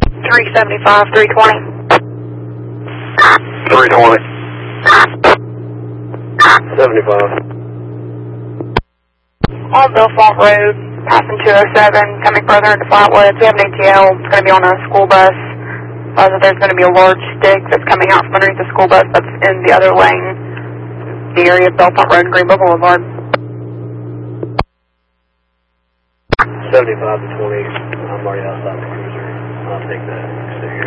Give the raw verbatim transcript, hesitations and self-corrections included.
three seventy-five, three twenty. three twenty. seventy-five. On Bellefonte Road, passing two oh seven, coming further into Flatwoods. We have an A T L. It's going to be on a school bus. Uh, there's going to be a large stick that's coming out from underneath the school bus that's in the other lane, the area of Bellefonte Road and Greenville Boulevard. seventy-five to twenty. I'm already outside the cruiser. I'll take that exterior.